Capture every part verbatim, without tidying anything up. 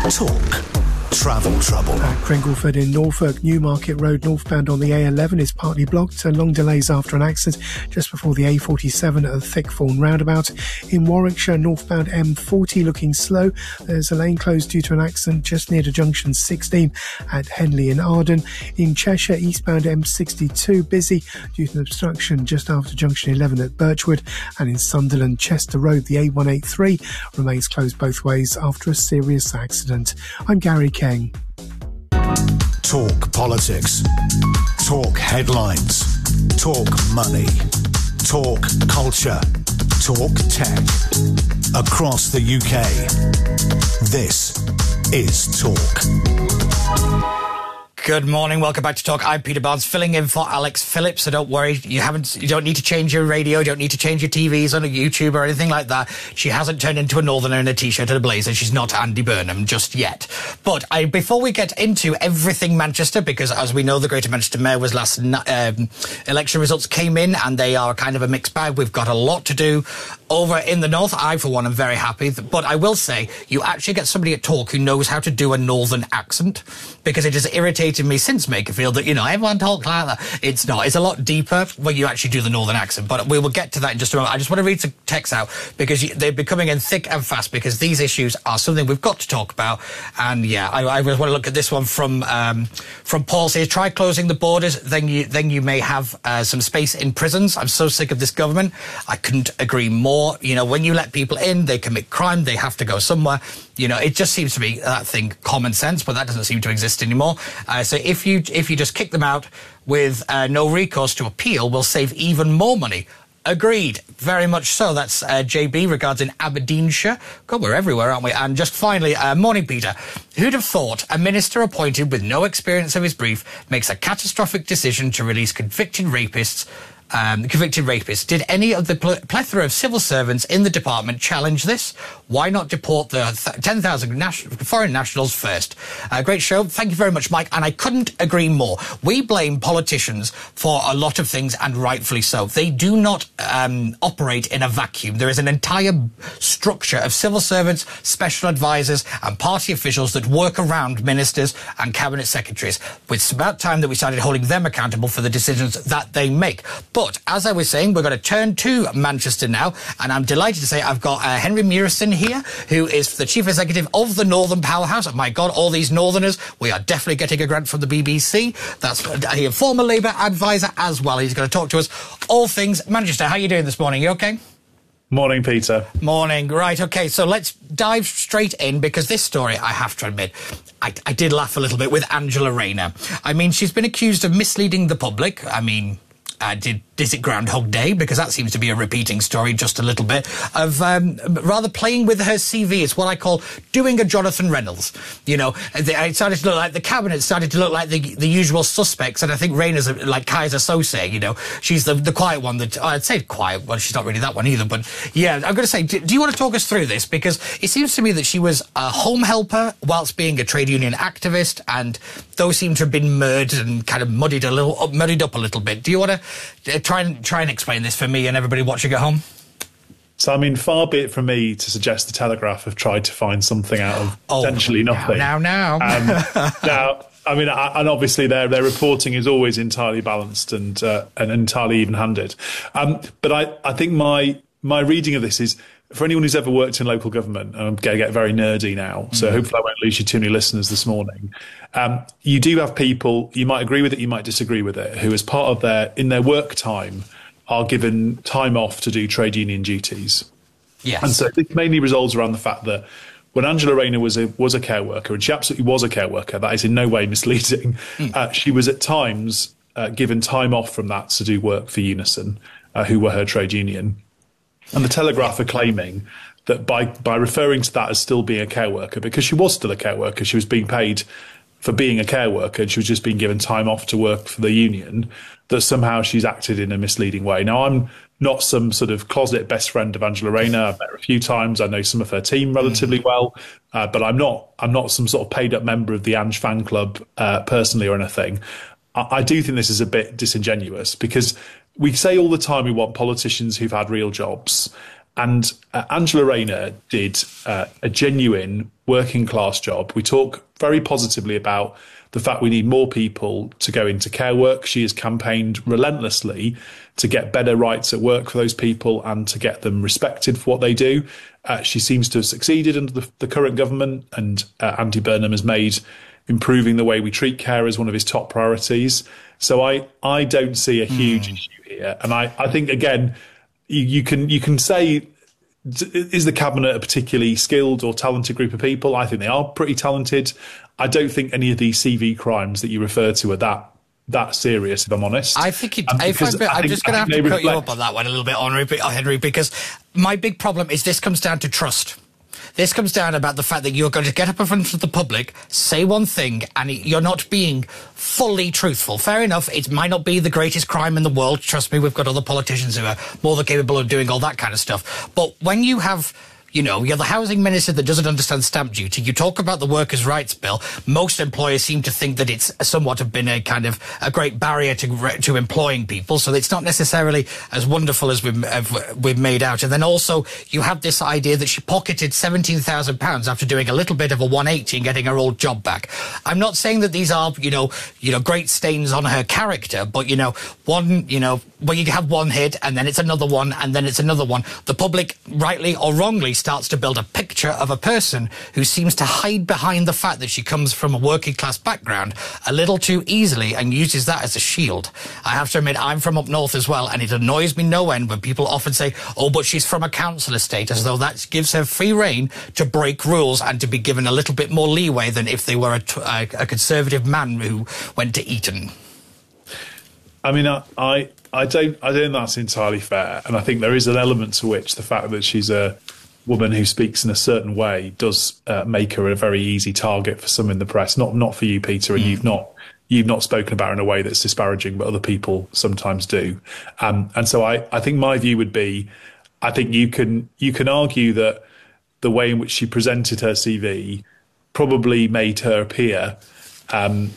Talk Travel Trouble. At Cringleford in Norfolk, Newmarket Road northbound on the A eleven is partly blocked and long delays after an accident just before the A forty-seven at the Thickthorn roundabout. In Warwickshire, northbound M forty looking slow. There's a lane closed due to an accident just near to junction sixteen at Henley in Arden. In Cheshire, eastbound M sixty-two busy due to an obstruction just after junction eleven at Birchwood. And in Sunderland, Chester Road, the A one eighty-three remains closed both ways after a serious accident. I'm Gary King. Talk politics. Talk headlines. Talk money. Talk culture. Talk tech. Across the U K. This is Talk. Good morning, welcome back to Talk. I'm Peter Barnes, filling in for Alex Phillips, so don't worry, you haven't, you don't need to change your radio, you don't need to change your T Vs on a YouTube or anything like that. She hasn't turned into a northerner in a t-shirt and a blazer, she's not Andy Burnham just yet. But I, before we get into everything Manchester, because as we know, the Greater Manchester Mayor was last, um, election results came in and they are kind of a mixed bag. We've got a lot to do over in the north. I, for one, am very happy, but I will say, you actually get somebody at Talk who knows how to do a northern accent, because it has irritated me since Makerfield that, you know, everyone talks like that. It's not. It's a lot deeper when you actually do the northern accent, but we will get to that in just a moment. I just want to read some text out because you, they're becoming in thick and fast, because these issues are something we've got to talk about. And yeah, I, I want to look at this one from um, from Paul. Says, try closing the borders, then you then you may have uh, some space in prisons. I'm so sick of this government. I couldn't agree more. You know, when you let people in, they commit crime, they have to go somewhere. You know, it just seems to be that thing, common sense, but that doesn't seem to exist anymore. Uh, so if you if you just kick them out with uh, no recourse to appeal, we'll save even more money. Agreed. Very much so. That's uh, J B regards in Aberdeenshire. God, we're everywhere, aren't we? And just finally, uh, morning, Peter. Who'd have thought a minister appointed with no experience of his brief makes a catastrophic decision to release convicted rapists Um, convicted rapists? Did any of the pl- plethora of civil servants in the department challenge this? Why not deport the th- ten thousand nas- foreign nationals first? Uh, great show. Thank you very much, Mike. And I couldn't agree more. We blame politicians for a lot of things, and rightfully so. They do not um, operate in a vacuum. There is an entire structure of civil servants, special advisors and party officials that work around ministers and cabinet secretaries. It's about time that we started holding them accountable for the decisions that they make. But as I was saying, we're going to turn to Manchester now, and I'm delighted to say I've got uh, Henry Murison here, who is the Chief Executive of the Northern Powerhouse. My God, all these Northerners, we are definitely getting a grant from the B B C. That's a former Labour advisor as well. He's going to talk to us all things Manchester. How are you doing this morning? You okay? Morning, Peter. Morning. Right, OK, so let's dive straight in, because this story, I have to admit, I, I did laugh a little bit with Angela Rayner. I mean, she's been accused of misleading the public. I mean... Uh, did is it Groundhog Day? Because that seems to be a repeating story just a little bit, of um, rather playing with her C V. It's what I call doing a Jonathan Reynolds. You know, it started to look like the cabinet started to look like the the usual suspects, and I think Rayner's like Kaiser Sose, you know. She's the, the quiet one that, I'd say quiet, well, she's not really that one either, but yeah, I'm going to say, do, do you want to talk us through this? Because it seems to me that she was a home helper whilst being a trade union activist, and those seem to have been merged and kind of muddied a little, muddied up a little bit. Do you want to Uh, try and try and explain this for me and everybody watching at home? So, I mean, far be it from me to suggest the Telegraph have tried to find something out of oh, essentially nothing. Now, now, now. Um, now, I mean, and obviously their their reporting is always entirely balanced and uh, and entirely even-handed. Um, but I, I think my my reading of this is, for anyone who's ever worked in local government, and I'm going to get very nerdy now, so mm. hopefully I won't lose you too many listeners this morning. Um, you do have people, you might agree with it, you might disagree with it, who as part of their, in their work time, are given time off to do trade union duties. Yes. And so this mainly resolves around the fact that when Angela Rayner was a, was a care worker, and she absolutely was a care worker, that is in no way misleading, mm. uh, she was at times uh, given time off from that to do work for Unison, uh, who were her trade union. And the Telegraph are claiming that by, by referring to that as still being a care worker, because she was still a care worker, she was being paid for being a care worker, and she was just being given time off to work for the union, that somehow she's acted in a misleading way. Now, I'm not some sort of closet best friend of Angela Rayner. I've met her a few times. I know some of her team relatively well, uh, but I'm not I'm not some sort of paid up member of the Ange fan club uh, personally or anything. I, I do think this is a bit disingenuous, because we say all the time we want politicians who've had real jobs. And uh, Angela Rayner did uh, a genuine working class job. We talk very positively about the fact we need more people to go into care work. She has campaigned relentlessly to get better rights at work for those people and to get them respected for what they do. Uh, she seems to have succeeded under the, the current government, and uh, Andy Burnham has made improving the way we treat carers one of his top priorities. So I, I don't see a huge mm. issue here. And I, I think, again, you, you can you can say, is the cabinet a particularly skilled or talented group of people? I think they are pretty talented. I don't think any of these C V crimes that you refer to are that that serious, if I'm honest. I think it, if I'm, I'm think, just going to have to cut reflect. you up on that one a little bit, Henry, because my big problem is this comes down to trust. This comes down about the fact that you're going to get up in front of the public, say one thing, and you're not being fully truthful. Fair enough, it might not be the greatest crime in the world. Trust me, we've got other politicians who are more than capable of doing all that kind of stuff. But when you have... You know, you're the housing minister that doesn't understand stamp duty. You talk about the workers' rights bill. Most employers seem to think that it's somewhat have been a kind of a great barrier to to employing people. So it's not necessarily as wonderful as we've, we've made out. And then also you have this idea that she pocketed seventeen thousand pounds after doing a little bit of a one eighty and getting her old job back. I'm not saying that these are, you know, you know, great stains on her character, but, you know, one, you know, when you have one hit and then it's another one and then it's another one, the public, rightly or wrongly, starts to build a picture of a person who seems to hide behind the fact that she comes from a working class background a little too easily and uses that as a shield. I have to admit, I'm from up north as well, and it annoys me no end when people often say, oh, but she's from a council estate, as though that gives her free rein to break rules and to be given a little bit more leeway than if they were a, a, a conservative man who went to Eton. I mean, I, I, I don't, I don't think that's entirely fair, and I think there is an element to which the fact that she's a woman who speaks in a certain way does uh, make her a very easy target for some in the press. Not, not for you, Peter, and mm. you've not, you've not spoken about her in a way that's disparaging, but other people sometimes do. Um, and so I, I think my view would be, I think you can, you can argue that the way in which she presented her C V probably made her appear um,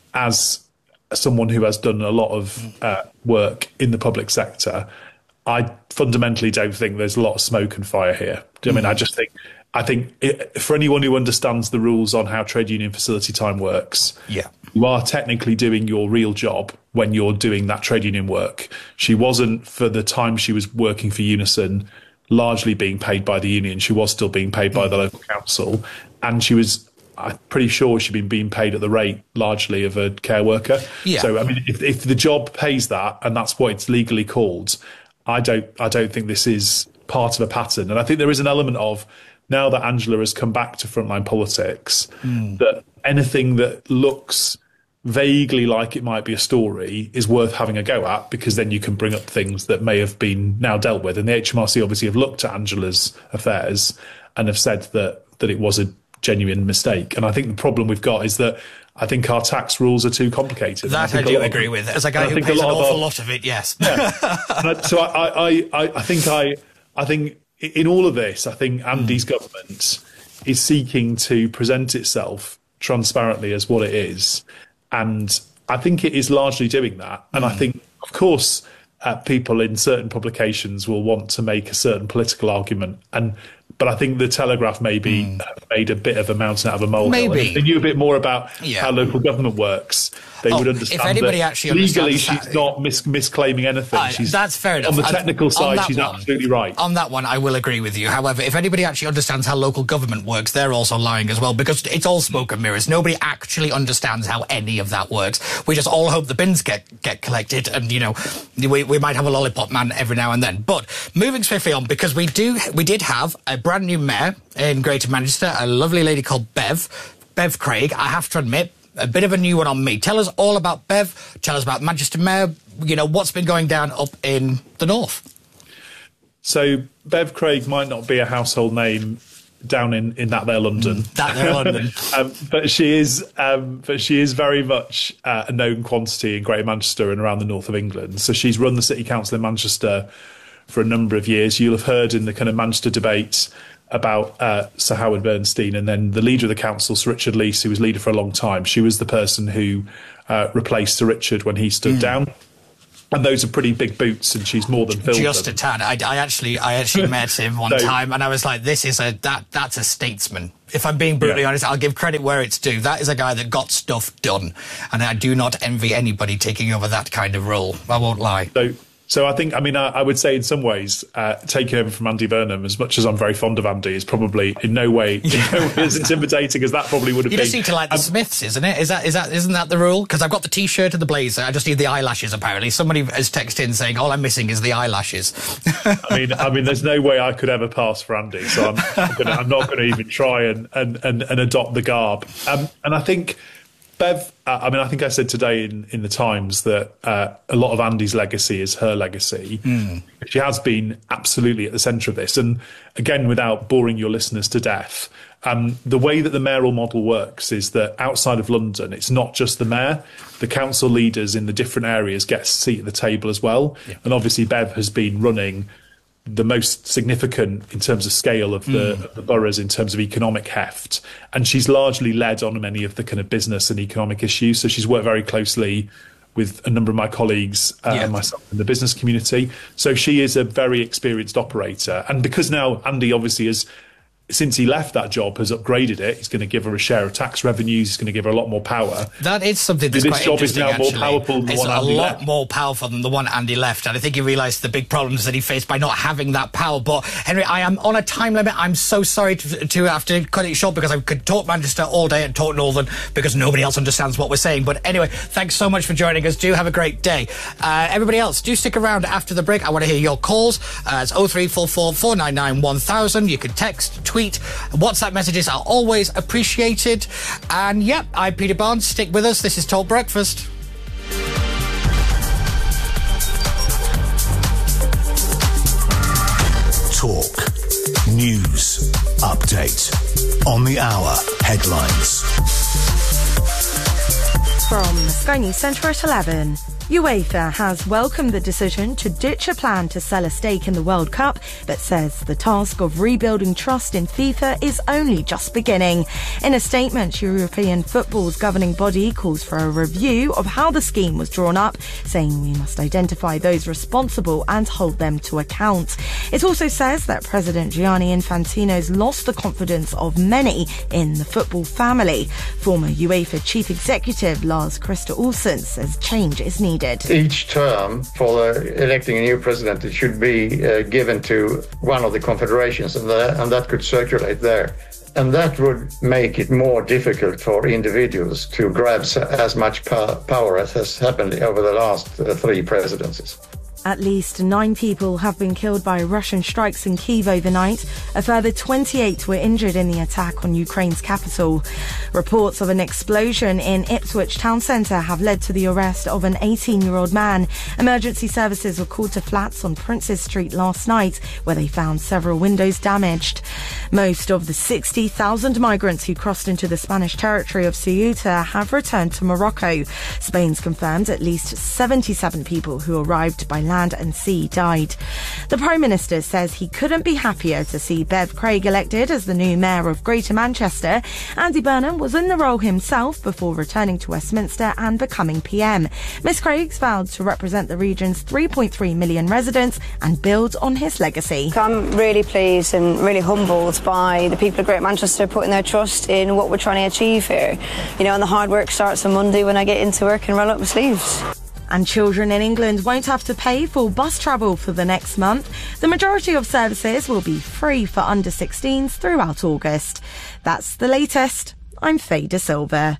as someone who has done a lot of uh, work in the public sector. I fundamentally don't think there's a lot of smoke and fire here. I mean, mm. I just think, I think it, for anyone who understands the rules on how trade union facility time works, yeah, you are technically doing your real job when you're doing that trade union work. She wasn't, for the time she was working for Unison, largely being paid by the union. She was still being paid by mm. the local council, and she was, I'm pretty sure she'd been being paid at the rate largely of a care worker. Yeah. So, I mean, if, if the job pays that, and that's what it's legally called, I don't, I don't think this is part of a pattern. And I think there is an element of, now that Angela has come back to frontline politics, mm. that anything that looks vaguely like it might be a story is worth having a go at, because then you can bring up things that may have been now dealt with. And the H M R C obviously have looked at Angela's affairs and have said that, that it was a genuine mistake. And I think the problem we've got is that I think our tax rules are too complicated. That I, I do agree with. As a guy who pays an awful lot of it, yes. Yeah. I, so I, I, I, I think I, I think in all of this, I think Andy's mm. government is seeking to present itself transparently as what it is, and I think it is largely doing that. And mm. I think, of course, uh, people in certain publications will want to make a certain political argument, and but I think the Telegraph maybe mm. made a bit of a mountain out of a molehill. Maybe. If they knew a bit more about yeah. how local government works, they oh, would understand if anybody that actually legally understands she's not mis- misclaiming anything. Uh, she's, that's fair enough. On the technical on, side, on she's one, absolutely right. On that one, I will agree with you. However, if anybody actually understands how local government works, they're also lying as well, because it's all smoke and mirrors. Nobody actually understands how any of that works. We just all hope the bins get, get collected, and, you know, we, we might have a lollipop man every now and then. But moving swiftly on, because we do we did have a brand new mayor in Greater Manchester, a lovely lady called Bev, Bev Craig. I have to admit, a bit of a new one on me. Tell us all about Bev. Tell us about Manchester Mayor. You know, what's been going down up in the north? So Bev Craig might not be a household name down in, in that there London. Mm, that there London. um, but she is um, but she is very much uh, a known quantity in Greater Manchester and around the north of England. So she's run the City Council in Manchester for a number of years. You'll have heard in the kind of Manchester debate about uh, Sir Howard Bernstein, and then the leader of the council, Sir Richard Leese, who was leader for a long time. She was the person who uh, replaced Sir Richard when he stood mm. down. And those are pretty big boots, and she's more than filled Just them. a tad. I, I actually, I actually met him one No. time, and I was like, "This is a that that's a statesman." If I'm being brutally Yeah. honest, I'll give credit where it's due. That is a guy that got stuff done, and I do not envy anybody taking over that kind of role. I won't lie. So, so I think, I mean, I, I would say in some ways, uh, taking over from Andy Burnham, as much as I'm very fond of Andy, is probably in no way, in no way as intimidating as that probably would have You been. just need to like the Um, Smiths, isn't it? Is that is that isn't that the rule? Because I've got the T-shirt and the blazer. I just need the eyelashes. Apparently, somebody has texted in saying all I'm missing is the eyelashes. I mean, I mean, there's no way I could ever pass for Andy, so I'm, I'm, gonna, I'm not going to even try and, and, and, and adopt the garb. Um, and I think Bev, uh, I mean, I think I said today in, in the Times that uh, a lot of Andy's legacy is her legacy. Mm. She has been absolutely at the centre of this. And again, without boring your listeners to death, um, the way that the mayoral model works is that outside of London, it's not just the mayor. The council leaders in the different areas get a seat at the table as well. Yeah. And obviously, Bev has been running the most significant in terms of scale of the, mm. of the boroughs in terms of economic heft. And she's largely led on many of the kind of business and economic issues. So she's worked very closely with a number of my colleagues uh, yeah. and myself in the business community. So she is a very experienced operator. And because now Andy obviously is, since he left that job, has upgraded it, he's going to give her a share of tax revenues, he's going to give her a lot more power. That is something that's this quite job is interesting, now actually. more powerful than the it's one a Andy lot left. more powerful than the one Andy left, and I think he realised the big problems that he faced by not having that power. But Henry, I am on a time limit. I'm so sorry to, to have to cut it short, because I could talk Manchester all day and talk Northern because nobody else understands what we're saying. But anyway, thanks so much for joining us. Do have a great day. Uh, everybody else, do stick around after the break. I want to hear your calls. Uh, it's oh three four four, four nine nine, one thousand. You can text, tweet, WhatsApp messages are always appreciated. And yep, I'm Peter Barnes. Stick with us. This is Talk Breakfast. Talk. News. Update. On the hour. Headlines. From Sky News Centre at eleven. UEFA has welcomed the decision to ditch a plan to sell a stake in the World Cup, but says the task of rebuilding trust in FIFA is only just beginning. In a statement, European football's governing body calls for a review of how the scheme was drawn up, saying we must identify those responsible and hold them to account. It also says that President Gianni Infantino's lost the confidence of many in the football family. Former UEFA chief executive Lars Christer Olsen says change is needed. Each term for uh, electing a new president, it should be uh, given to one of the confederations, and, the, and that could circulate there. And that would make it more difficult for individuals to grab as much pa- power as has happened over the last uh, three presidencies. At least nine people have been killed by Russian strikes in Kyiv overnight. A further twenty-eight were injured in the attack on Ukraine's capital. Reports of an explosion in Ipswich town centre have led to the arrest of an eighteen-year-old man. Emergency services were called to flats on Princes Street last night, where they found several windows damaged. Most of the sixty thousand migrants who crossed into the Spanish territory of Ceuta have returned to Morocco. Spain's confirmed at least seventy-seven people who arrived by land land and sea died. The Prime Minister says he couldn't be happier to see Bev Craig elected as the new Mayor of Greater Manchester. Andy Burnham was in the role himself before returning to Westminster and becoming P M. Miss Craig's vowed to represent the region's three point three million residents and build on his legacy. I'm really pleased and really humbled by the people of Greater Manchester putting their trust in what we're trying to achieve here. You know, and the hard work starts on Monday when I get into work and roll up my sleeves. And children in England won't have to pay for bus travel for the next month. The majority of services will be free for under sixteens throughout August. That's the latest. I'm Faye De Silva.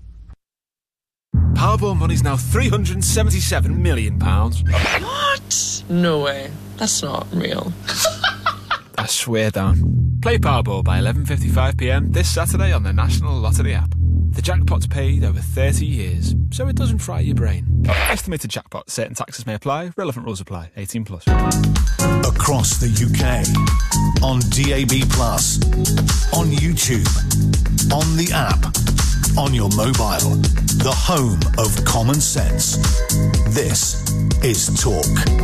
Powerball money's now three hundred seventy-seven million pounds. What? No way. That's not real. I swear down. Play Powerball by eleven fifty-five p m this Saturday on the National Lottery app. The jackpot's paid over thirty years, so it doesn't fry your brain. Estimated jackpot. Certain taxes may apply. Relevant rules apply. eighteen plus. Across the U K. On D A B plus. On YouTube. On the app. On your mobile. The home of common sense. This is Talk.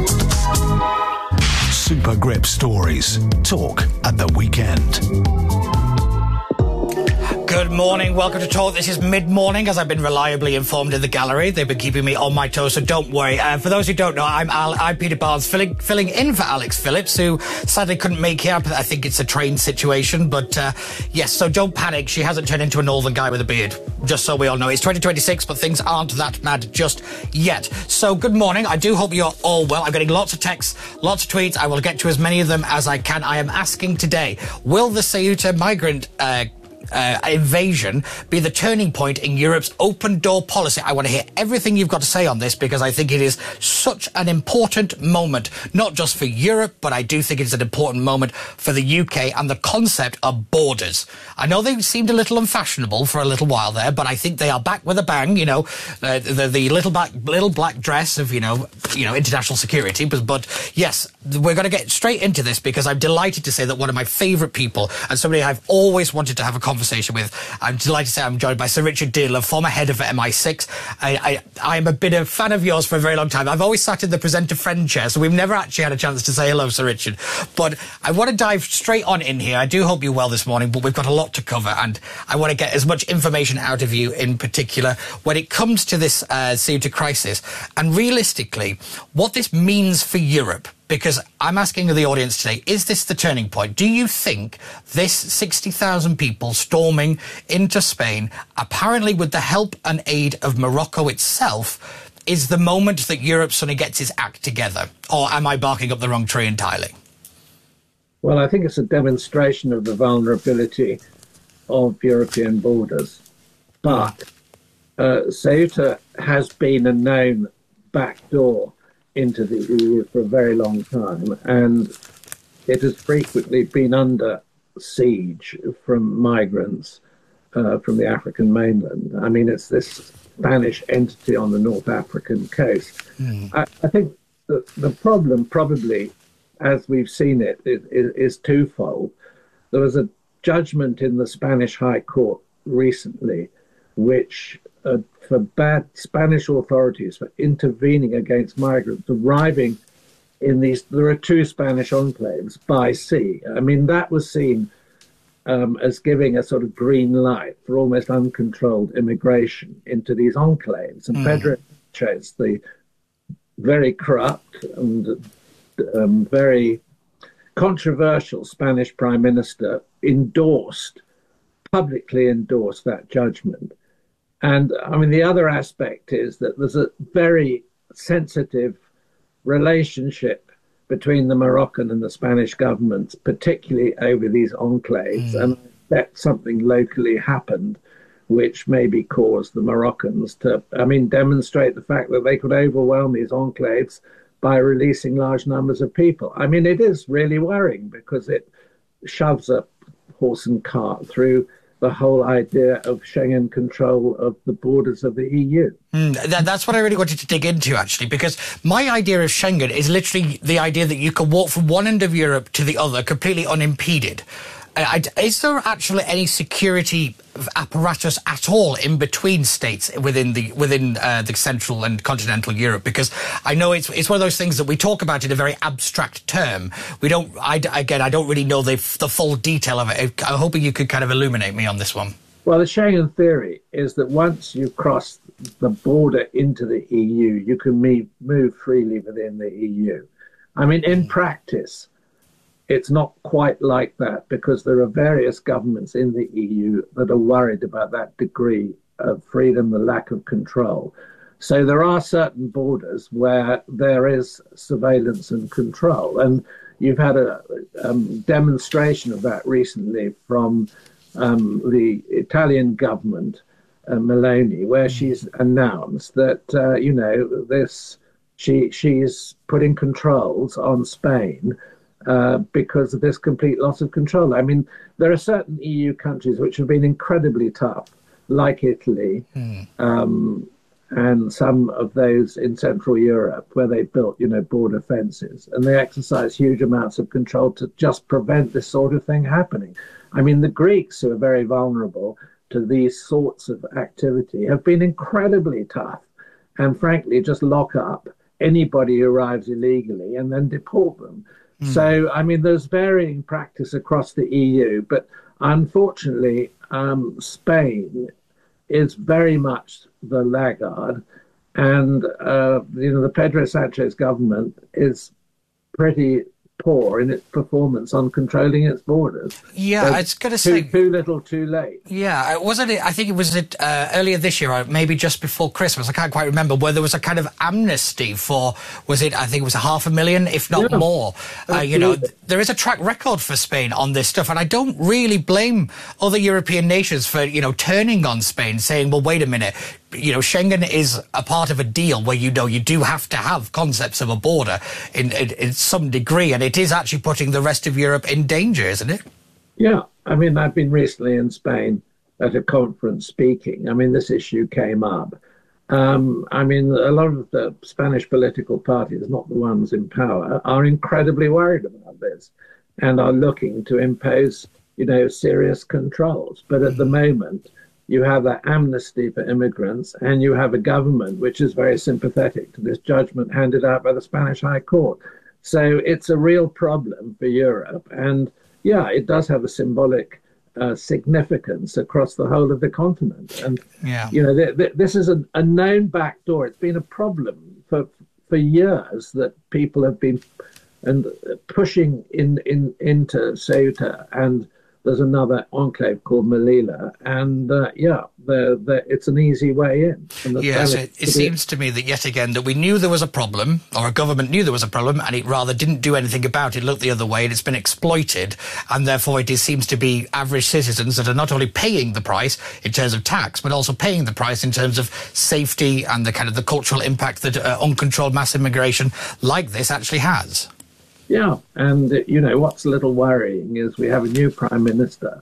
Super Grip Stories. Talk at the weekend. Good morning. Welcome to Talk. This is mid-morning, as I've been reliably informed in the gallery. They've been keeping me on my toes, so don't worry. Uh, for those who don't know, I'm Al- I'm Peter Barnes, filling filling in for Alex Phillips, who sadly couldn't make it up. I think it's a train situation, but uh, yes, so don't panic. She hasn't turned into a northern guy with a beard, just so we all know. It's twenty twenty-six, but things aren't that mad just yet. So good morning. I do hope you're all well. I'm getting lots of texts, lots of tweets. I will get to as many of them as I can. I am asking today, will the Ceuta migrant uh, Uh, invasion be the turning point in Europe's open door policy? I want to hear everything you've got to say on this, because I think it is such an important moment, not just for Europe, but I do think it's an important moment for the U K and the concept of borders. I know they seemed a little unfashionable for a little while there, but I think they are back with a bang. You know, uh, the the little black little black dress of you know you know international security. But, but yes, we're going to get straight into this, because I'm delighted to say that one of my favourite people and somebody I've always wanted to have a conversation conversation with. I'm delighted to say I'm joined by Sir Richard Dearlove, former head of M I six. I, I, I'm a bit of a fan of yours for a very long time. I've always sat in the presenter friend chair, so we've never actually had a chance to say hello, Sir Richard. But I want to dive straight on in here. I do hope you're well this morning, but we've got a lot to cover, and I want to get as much information out of you in particular when it comes to this uh, Ceuta crisis, and realistically, what this means for Europe. Because I'm asking the audience today, is this the turning point? Do you think this sixty thousand people storming into Spain, apparently with the help and aid of Morocco itself, is the moment that Europe suddenly gets its act together? Or am I barking up the wrong tree entirely? Well, I think it's a demonstration of the vulnerability of European borders. But uh, Ceuta has been a known backdoor into the E U for a very long time, and it has frequently been under siege from migrants uh, from the African mainland. I mean, it's this Spanish entity on the North African coast. Mm. I, I think the, the problem probably, as we've seen it, is, is twofold. There was a judgment in the Spanish High Court recently which Uh, for bad Spanish authorities for intervening against migrants arriving in these, there are two Spanish enclaves by sea. I mean, that was seen um, as giving a sort of green light for almost uncontrolled immigration into these enclaves. And mm. Pedro Sánchez, the very corrupt and um, very controversial Spanish Prime Minister, endorsed, publicly endorsed that judgment. And, I mean, the other aspect is that there's a very sensitive relationship between the Moroccan and the Spanish governments, particularly over these enclaves. Mm. And I bet something locally happened which maybe caused the Moroccans to, I mean, demonstrate the fact that they could overwhelm these enclaves by releasing large numbers of people. I mean, it is really worrying, because it shoves a horse and cart through the whole idea of Schengen control of the borders of the E U. Mm, that, that's what I really wanted to dig into, actually, because my idea of Schengen is literally the idea that you can walk from one end of Europe to the other completely unimpeded. I, I, is there actually any security apparatus at all in between states within the within uh, the central and continental Europe? Because I know it's it's one of those things that we talk about in a very abstract term. We don't. I, again, I don't really know the the full detail of it. I'm hoping you could kind of illuminate me on this one. Well, the Schengen theory is that once you cross the border into the E U, you can move, move freely within the E U. I mean, in mm. practice, it's not quite like that, because there are various governments in the E U that are worried about that degree of freedom, the lack of control. So there are certain borders where there is surveillance and control. And you've had a um, demonstration of that recently from um, the Italian government, uh, Meloni, where she's announced that, uh, you know, this she she's putting controls on Spain Uh, because of this complete loss of control. I mean, there are certain E U countries which have been incredibly tough, like Italy, mm. um, and some of those in Central Europe, where they built, you know, border fences, and they exercise huge amounts of control to just prevent this sort of thing happening. I mean, the Greeks, who are very vulnerable to these sorts of activity, have been incredibly tough, and frankly, just lock up anybody who arrives illegally and then deport them. Mm. So, I mean, there's varying practice across the E U, but unfortunately, um, Spain is very much the laggard, and uh, you know the Pedro Sanchez government is pretty poor in its performance on controlling its borders. Yeah, so I was going to too, say... Too little, too late. Yeah, wasn't it? I think it was it, uh, earlier this year, or maybe just before Christmas, I can't quite remember, where there was a kind of amnesty for, was it, I think it was a half a million, if not yeah, more. Uh, you know, th- there is a track record for Spain on this stuff, and I don't really blame other European nations for, you know, turning on Spain, saying, well, wait a minute, you know, Schengen is a part of a deal where, you know, you do have to have concepts of a border in, in, in some degree, and it is actually putting the rest of Europe in danger, isn't it? Yeah, I mean, I've been recently in Spain at a conference speaking. I mean, this issue came up. Um, I mean, a lot of the Spanish political parties, not the ones in power, are incredibly worried about this and are looking to impose, you know, serious controls. But at the moment, you have that amnesty for immigrants, and you have a government which is very sympathetic to this judgment handed out by the Spanish High Court. So it's a real problem for Europe. And yeah, it does have a symbolic uh, significance across the whole of the continent. And, yeah. you know, th- th- this is a, a known backdoor. It's been a problem for for years that people have been and pushing in, in into Ceuta, and there's another enclave called Melilla, and uh, yeah, the, the, it's an easy way in. Yes, it, it seems to me that yet again that we knew there was a problem, or a government knew there was a problem, and it rather didn't do anything about it, looked the other way, and it's been exploited, and therefore it is, seems to be average citizens that are not only paying the price in terms of tax, but also paying the price in terms of safety and the kind of the cultural impact that uh, uncontrolled mass immigration like this actually has. Yeah, and, uh, you know, what's a little worrying is we have a new prime minister,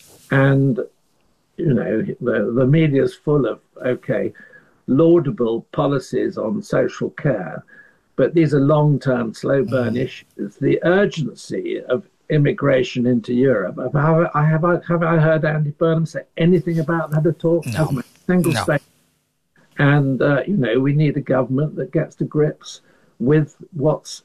and, you know, the, the media's full of, okay, laudable policies on social care, but these are long-term, slow-burn mm. issues. The urgency of immigration into Europe, have I, I, have, I, have I heard Andy Burnham say anything about that at all? No. Single no. state. And, uh, you know, we need a government that gets to grips with what's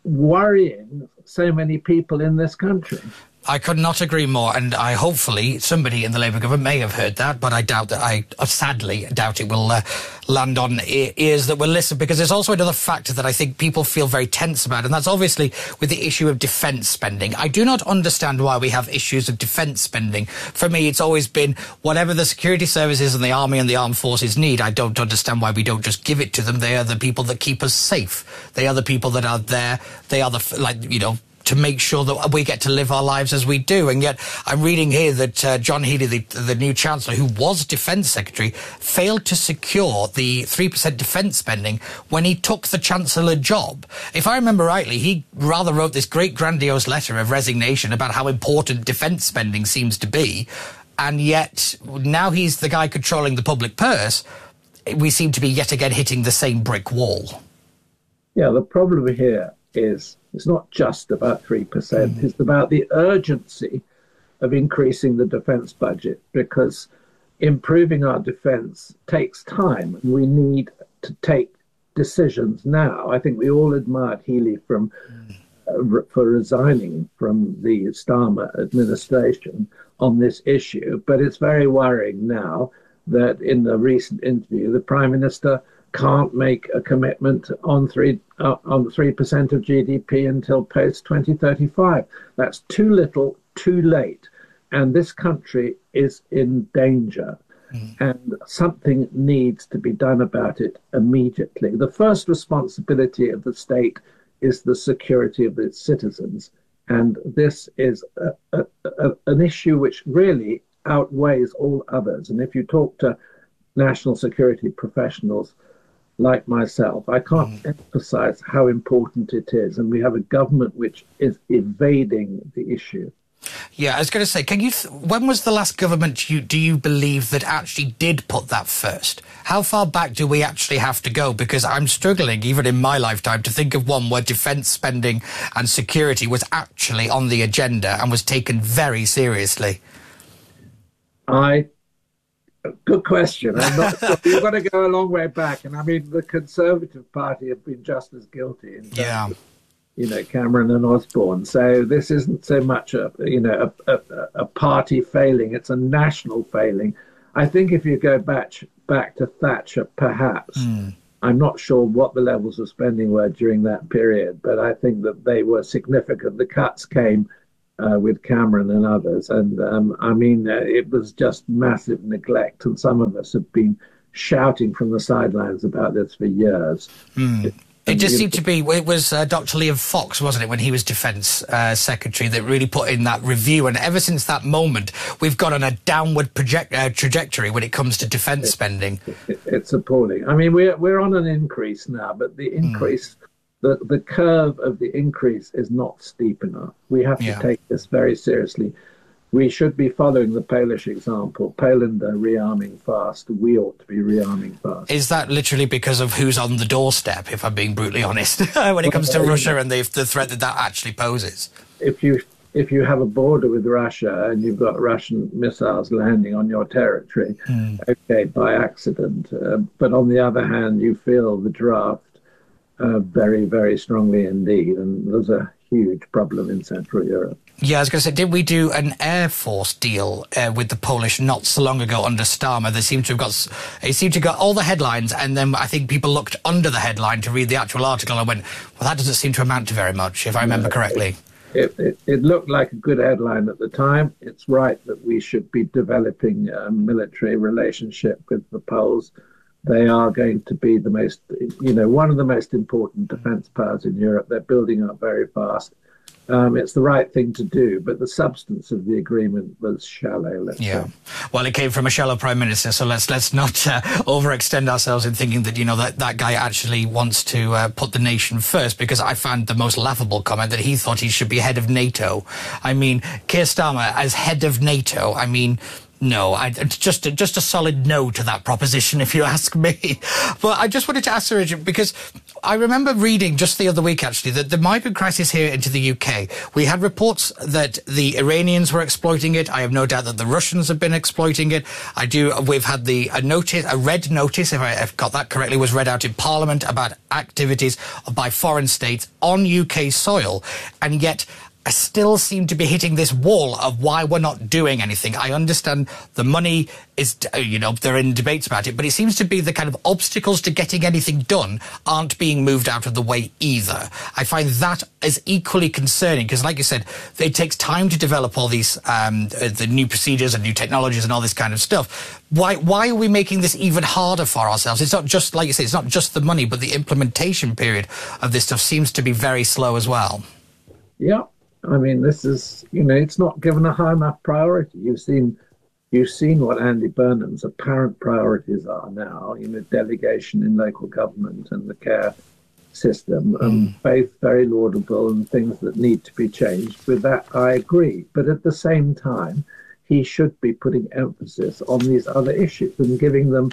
worrying so many people in this country. I could not agree more, and I hopefully somebody in the Labour government may have heard that, but I doubt that. I uh, sadly doubt it will uh, land on e- ears that will listen, because there's also another factor that I think people feel very tense about, and that's obviously with the issue of defence spending. I do not understand why we have issues of defence spending. For me, it's always been whatever the security services and the army and the armed forces need. I don't understand why we don't just give it to them. They are the people that keep us safe. They are the people that are there. They are the, like, you know, to make sure that we get to live our lives as we do. And yet I'm reading here that uh, John Healey, the, the new Chancellor, who was Defence Secretary, failed to secure the three percent defence spending when he took the Chancellor job. If I remember rightly, he rather wrote this great grandiose letter of resignation about how important defence spending seems to be. And yet now he's the guy controlling the public purse. We seem to be yet again hitting the same brick wall. Yeah, the problem here is it's not just about three percent. Mm. It's about the urgency of increasing the defence budget, because improving our defence takes time, and we need to take decisions now. I think we all admired Healey from, mm. uh, re- for resigning from the Starmer administration on this issue, but it's very worrying now that in the recent interview, the Prime Minister can't make a commitment on three uh, on three percent of G D P until post twenty thirty-five. That's too little, too late, and this country is in danger. Mm. And something needs to be done about it immediately. The first responsibility of the state is the security of its citizens, and this is a, a, a, an issue which really outweighs all others. And if you talk to national security professionals like myself, I can't mm. emphasize how important it is. And we have a government which is evading the issue. Yeah, I was going to say, can you? Th- when was the last government you do you believe that actually did put that first? How far back do we actually have to go? Because I'm struggling, even in my lifetime, to think of one where defence spending and security was actually on the agenda and was taken very seriously. I. Good question. I'm not sure. You've got to go a long way back. And I mean, the Conservative Party have been just as guilty in terms yeah. of you know, Cameron and Osborne. So this isn't so much a, you know, a, a, a party failing, it's a national failing. I think if you go back, back to Thatcher, perhaps, mm. I'm not sure what the levels of spending were during that period, but I think that they were significant. The cuts came uh, with Cameron and others. And um, I mean, uh, it was just massive neglect. And some of us have been shouting from the sidelines about this for years. Mm. It, It just seemed to be, it was uh, Doctor Liam Fox, wasn't it, when he was Defence uh, Secretary, that really put in that review. And ever since that moment, we've gone on a downward project, uh, trajectory when it comes to defence it, spending. It, it's appalling. I mean, we're, we're on an increase now, but the increase, mm. the, the curve of the increase is not steep enough. We have to yeah. take this very seriously. We should be following the Polish example. Poland are rearming fast. We ought to be rearming fast. Is that literally because of who's on the doorstep, if I'm being brutally honest, when it comes to Russia and the, the threat that that actually poses? If you if you have a border with Russia and you've got Russian missiles landing on your territory, mm. okay, by accident. Uh, but on the other hand, you feel the draft uh, very, very strongly indeed. And there's a huge problem in Central Europe. Yeah, I was going to say, did we do an Air Force deal uh, with the Polish not so long ago under Starmer? They seem to have got, it seemed to have got all the headlines, and then I think people looked under the headline to read the actual article and went, well, that doesn't seem to amount to very much, if I remember no, correctly. It, it, it looked like a good headline at the time. It's right that we should be developing a military relationship with the Poles. They are going to be the most, you know, one of the most important defence powers in Europe. They're building up very fast. Um, it's the right thing to do, but the substance of the agreement was shallow. Let's yeah. say. Well, it came from a shallow prime minister, so let's let's not uh, overextend ourselves in thinking that, you know, that, that guy actually wants to uh, put the nation first, because I found the most laughable comment that he thought he should be head of NATO. I mean, Keir Starmer as head of NATO, I mean... No, I, just a, just a solid no to that proposition, if you ask me. But I just wanted to ask Sir Richard, because I remember reading just the other week, actually, that the migrant crisis here into the U K, we had reports that the Iranians were exploiting it. I have no doubt that the Russians have been exploiting it. I do. We've had the a notice, a red notice, if I have got that correctly, was read out in Parliament about activities by foreign states on U K soil, and yet I still seem to be hitting this wall of why we're not doing anything. I understand the money is, you know, they're in debates about it, but it seems to be the kind of obstacles to getting anything done aren't being moved out of the way either. I find that is equally concerning because, like you said, it takes time to develop all these, um, the new procedures and new technologies and all this kind of stuff. Why, why are we making this even harder for ourselves? It's not just, like you say, it's not just the money, but the implementation period of this stuff seems to be very slow as well. Yeah. I mean, this is, you know, it's not given a high enough priority. You've seen, you've seen what Andy Burnham's apparent priorities are now, you know, delegation in local government and the care system, mm. um, both very laudable and things that need to be changed. With that, I agree. But at the same time, he should be putting emphasis on these other issues and giving them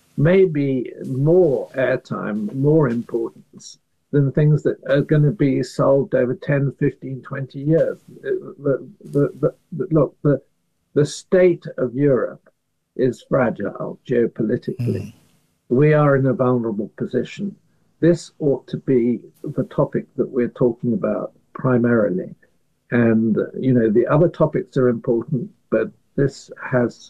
maybe more airtime, more importance than things that are going to be solved over ten, fifteen, twenty years. The, the, the, the, look, the, the state of Europe is fragile geopolitically. Mm. We are in a vulnerable position. This ought to be the topic that we're talking about primarily. And, you know, the other topics are important, but this has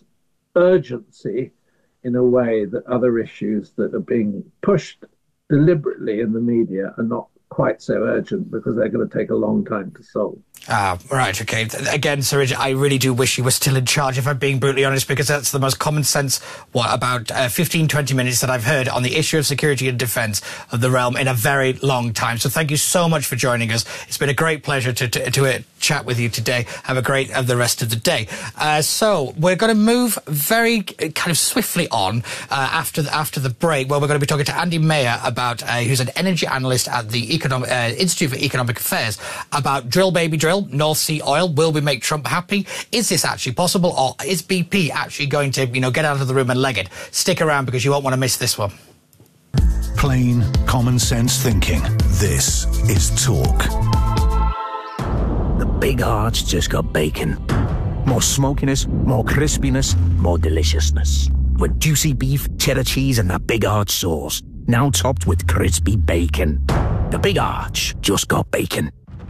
urgency in a way that other issues that are being pushed deliberately in the media are not quite so urgent because they're going to take a long time to solve. Ah, right, okay. Again, Sir Richard, I really do wish you were still in charge, if I'm being brutally honest, because that's the most common sense, what, about uh, fifteen, twenty minutes that I've heard on the issue of security and defence of the realm in a very long time. So thank you so much for joining us. It's been a great pleasure to, to, to uh, chat with you today. Have a great of uh, the rest of the day. Uh, so we're going to move very uh, kind of swiftly on uh, after, the, after the break, where we're going to be talking to Andy Mayer, about uh, who's an energy analyst at the Economic, uh, Institute for Economic Affairs, about drill, baby, drill. North Sea oil. Will we make Trump happy? Is this actually possible, or is B P actually going to, you know, get out of the room and leg it? Stick around because you won't want to miss this one. Plain common sense thinking. This is Talk. The big hearts just got bacon. More smokiness, more crispiness, more deliciousness. With juicy beef, cheddar cheese and that big heart sauce. Now topped with crispy bacon. The big arch just got bacon.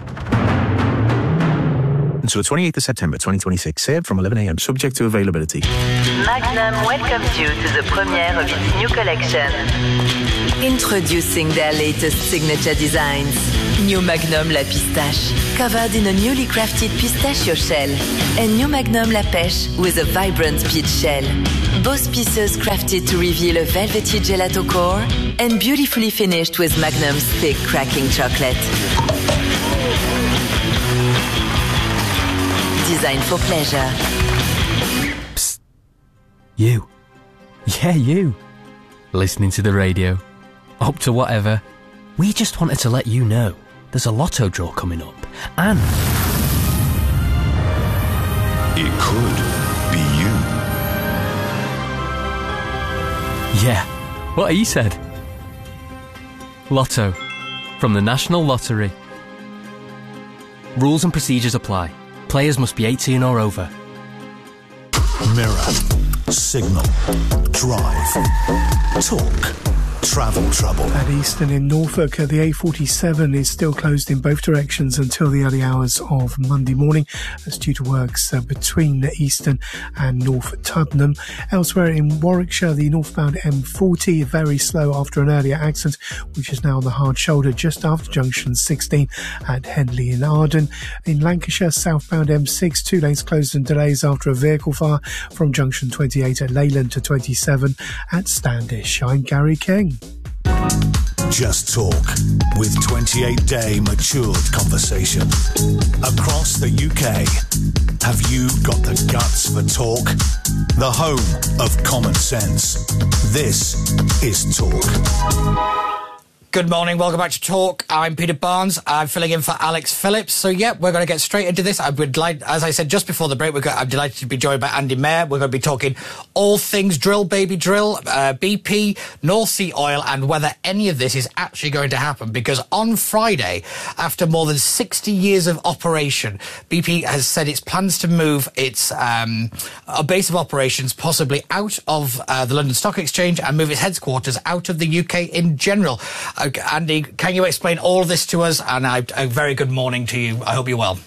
Until the twenty-eighth of September twenty twenty-six, served from eleven a m, subject to availability. Magnum welcomes you to the premiere of its new collection. Introducing their latest signature designs. New Magnum La Pistache, covered in a newly crafted pistachio shell. And New Magnum La Pêche with a vibrant peach shell. Both pieces crafted to reveal a velvety gelato core and beautifully finished with Magnum's thick cracking chocolate. Designed for pleasure. Psst. You. Yeah, you. Listening to the radio. Up to whatever. We just wanted to let you know there's a lotto draw coming up. And it could be you. Yeah, what he said. Lotto. From the National Lottery. Rules and procedures apply. Players must be eighteen or over. Mirror, signal, drive, talk, travel trouble. At Easton in Norfolk, the A forty-seven is still closed in both directions until the early hours of Monday morning. That's due to works uh, between Easton and North Tuddenham. Elsewhere in Warwickshire, the northbound M forty very slow after an earlier accident, which is now on the hard shoulder just after junction sixteen at Henley in Arden. In Lancashire, southbound M six, two lanes closed and delays after a vehicle fire from junction twenty-eight at Leyland to twenty-seven at Standish. I'm Gary King. Just Talk, with twenty-eight day matured conversation. Across the U K, have you got the guts for talk? The home of common sense. This is Talk. Good morning, welcome back to Talk. I'm Peter Barnes. I'm filling in for Alex Phillips. So, yeah, we're going to get straight into this. I would like, as I said just before the break, we're going, I'm delighted to be joined by Andy Mayer. We're going to be talking all things drill, baby drill, uh, B P, North Sea oil, and whether any of this is actually going to happen. Because on Friday, after more than sixty years of operation, B P has said its plans to move its um, a base of operations possibly out of uh, the London Stock Exchange and move its headquarters out of the U K in general. Uh, Andy, can you explain all of this to us? And I, a very good morning to you. I hope you're well.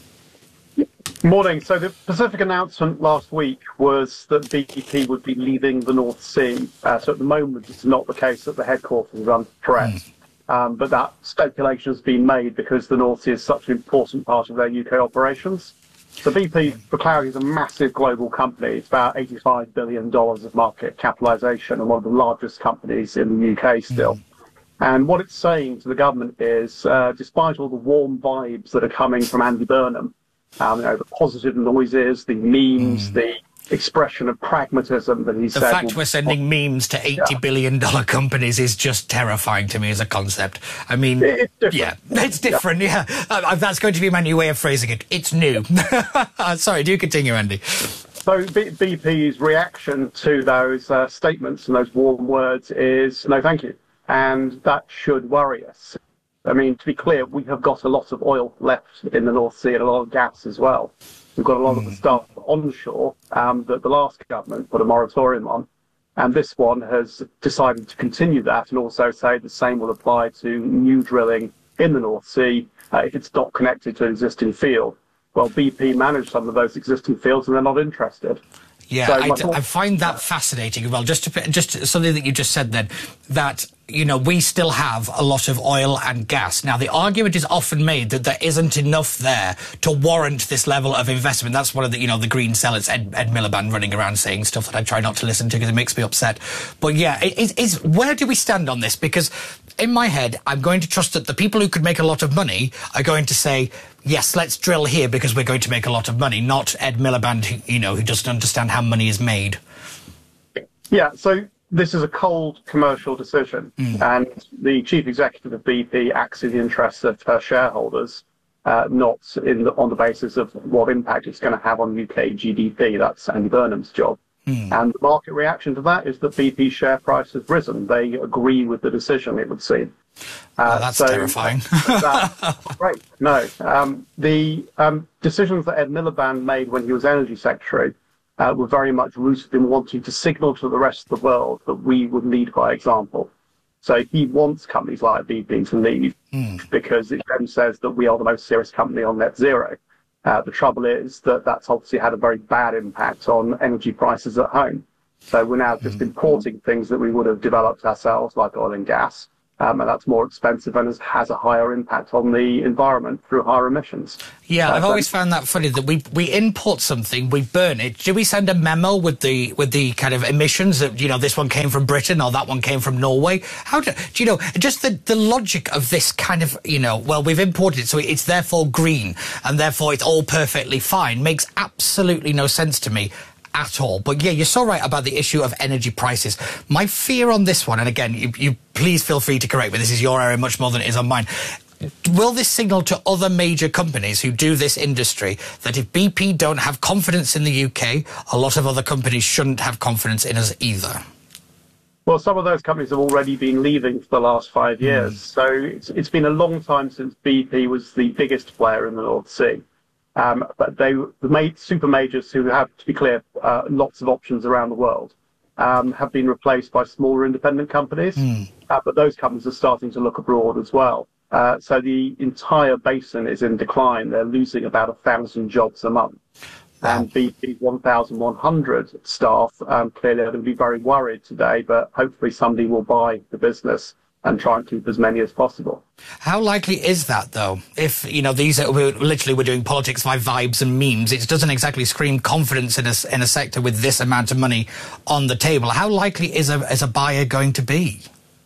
Morning. So the Pacific announcement last week was that B P would be leaving the North Sea. Uh, so at the moment, it's not the case that the headquarters is under threat. Mm. Um, but that speculation has been made because the North Sea is such an important part of their U K operations. So B P, for clarity, is a massive global company. It's about eighty-five billion dollars of market capitalisation and one of the largest companies in the U K still. Mm. And what it's saying to the government is, uh, despite all the warm vibes that are coming from Andy Burnham, um, you know, the positive noises, the memes, mm. the expression of pragmatism that he the said... The fact we're sending memes to eighty yeah. billion dollar companies is just terrifying to me as a concept. I mean, it's different. yeah, it's different, yeah. yeah. Uh, that's going to be my new way of phrasing it. It's new. Sorry, do continue, Andy. So B- BP's reaction to those uh, statements and those warm words is, no, thank you. And that should worry us. I mean, to be clear, we have got a lot of oil left in the North Sea and a lot of gas as well. We've got a lot mm. of the stuff onshore um, that the last government put a moratorium on. And this one has decided to continue that and also say the same will apply to new drilling in the North Sea uh, if it's not connected to an existing field. Well, B P manage some of those existing fields and they're not interested. Yeah, so I, I find that fascinating as well. Just to, just something that you just said then, that, you know, we still have a lot of oil and gas. Now, the argument is often made that there isn't enough there to warrant this level of investment. That's one of the, you know, the green zealots, Ed, Ed Miliband, running around saying stuff that I try not to listen to because it makes me upset. But yeah, it, it, it's, where do we stand on this? Because in my head, I'm going to trust that the people who could make a lot of money are going to say, yes, let's drill here because we're going to make a lot of money, not Ed Miliband, who, you know, who doesn't understand how money is made. Yeah, so this is a cold commercial decision, mm. and the chief executive of B P acts in the interests of her shareholders, uh, not in the, on the basis of what impact it's going to have on U K G D P. That's Andy Burnham's job. Mm. And the market reaction to that is that B P's share price has risen. They agree with the decision, it would seem. Uh, oh, that's so, terrifying. That's great. No. Um, the um, decisions that Ed Miliband made when he was Energy Secretary uh, were very much rooted in wanting to signal to the rest of the world that we would lead by example. So he wants companies like B P to leave mm. because it then says that we are the most serious company on net zero. Uh, the trouble is that that's obviously had a very bad impact on energy prices at home. So we're now just mm. importing things that we would have developed ourselves, like oil and gas. Um, and that's more expensive and has, has a higher impact on the environment through higher emissions. Yeah, uh, I've always found that funny that we we import something, we burn it. Do we send a memo with the with the kind of emissions that, you know, this one came from Britain or that one came from Norway? How do, do you know, just the, the logic of this kind of, you know, well, we've imported it, so it's therefore green and therefore it's all perfectly fine makes absolutely no sense to me. At all. But yeah, you're so right about the issue of energy prices. My fear on this one, and again, you, you please feel free to correct me, this is your area much more than it is on mine. Will this signal to other major companies who do this industry that if B P don't have confidence in the U K, a lot of other companies shouldn't have confidence in us either? Well, some of those companies have already been leaving for the last five years. Mm. So it's, it's been a long time since B P was the biggest player in the North Sea. Um, but they, the ma- super majors who have, to be clear, uh, lots of options around the world, um, have been replaced by smaller independent companies. Mm. Uh, but those companies are starting to look abroad as well. Uh, so the entire basin is in decline. They're losing about a thousand jobs a month. Wow. And B P's one thousand one hundred staff um, clearly are going to be very worried today, but hopefully somebody will buy the business and try and keep as many as possible. How likely is that, though? If, you know, these are, we're, literally we're doing politics by vibes and memes, it doesn't exactly scream confidence in a, in a sector with this amount of money on the table. How likely is a, is a buyer going to be?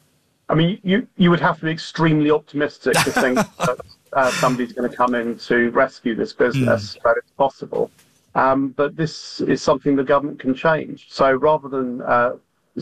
I mean, you, you would have to be extremely optimistic to think that uh, somebody's going to come in to rescue this business, mm. but it's possible. Um, but this is something the government can change. So rather than uh,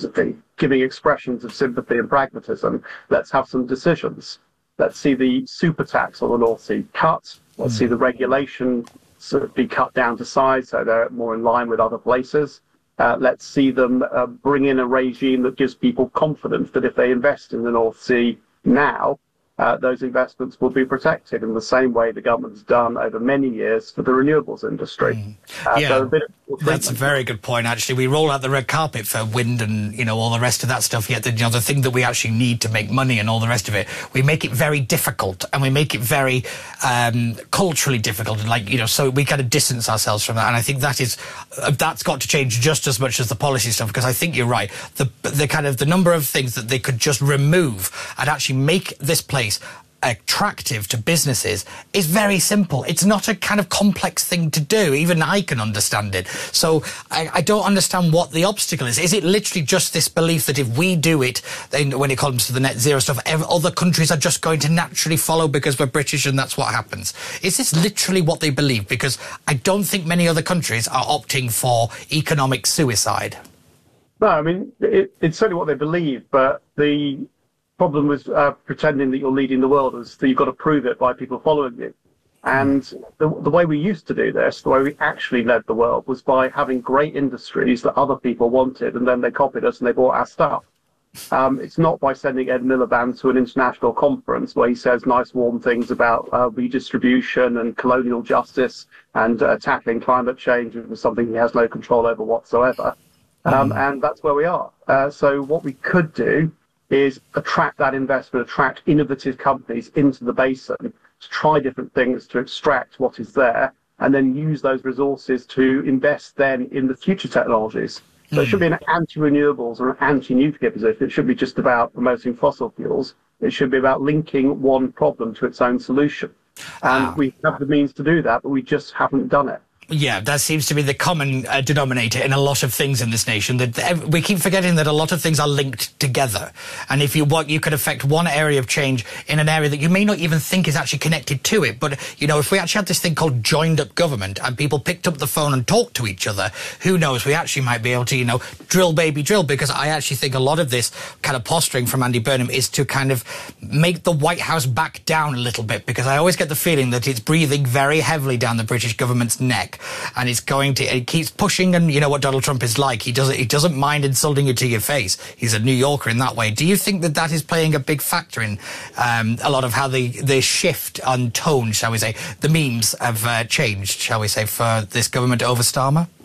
giving expressions of sympathy and pragmatism, let's have some decisions. Let's see the super tax on the North Sea cut. Let's mm. see the regulation sort of be cut down to size so they're more in line with other places. Uh, let's see them uh, bring in a regime that gives people confidence that if they invest in the North Sea now, uh, those investments will be protected in the same way the government's done over many years for the renewables industry. Mm. Uh, yeah, so a bit of that's a very good point, actually. We roll out the red carpet for wind and, you know, all the rest of that stuff, yet the, you know, the thing that we actually need to make money and all the rest of it, we make it very difficult and we make it very um, culturally difficult. And like, you know, so we kind of distance ourselves from that. And I think that is, uh, that's got to change just as much as the policy stuff, because I think you're right. The, the kind of, the number of things that they could just remove and actually make this place attractive to businesses is very simple. It's not a kind of complex thing to do. Even I can understand it. So I, I don't understand what the obstacle is. Is it literally just this belief that if we do it, then when it comes to the net zero stuff, other countries are just going to naturally follow because we're British and that's what happens? Is this literally what they believe? Because I don't think many other countries are opting for economic suicide. No, I mean, it, it's certainly what they believe, but the problem with uh, pretending that you're leading the world is that you've got to prove it by people following you. And the, the way we used to do this, the way we actually led the world, was by having great industries that other people wanted, and then they copied us and they bought our stuff. Um, it's not by sending Ed Miliband to an international conference where he says nice warm things about uh, redistribution and colonial justice and uh, tackling climate change, which is something he has no control over whatsoever. Um, mm. And that's where we are. Uh, so what we could do is attract that investment, attract innovative companies into the basin to try different things to extract what is there, and then use those resources to invest then in the future technologies. So mm. it should be an anti-renewables or an anti-nuclear position. It should be just about promoting fossil fuels. It should be about linking one problem to its own solution. And ah. we have the means to do that, but we just haven't done it. Yeah, that seems to be the common uh, denominator in a lot of things in this nation. That we keep forgetting that a lot of things are linked together. And if you want, you could affect one area of change in an area that you may not even think is actually connected to it. But, you know, if we actually had this thing called joined up government and people picked up the phone and talked to each other, who knows, we actually might be able to, you know, drill baby drill, because I actually think a lot of this kind of posturing from Andy Burnham is to kind of make the White House back down a little bit, because I always get the feeling that it's breathing very heavily down the British government's neck. And it's going to, it keeps pushing, and you know what Donald Trump is like. He doesn't, he doesn't mind insulting you to your face. He's a New Yorker in that way. Do you think that that is playing a big factor in um, a lot of how the, the shift on tone, shall we say, the memes have uh, changed, shall we say, for this government over Starmer?